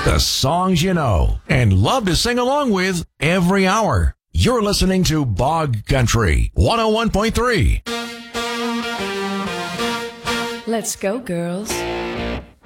The songs you know and love to sing along with every hour. You're listening to Bog Country 101.3. Let's go, girls.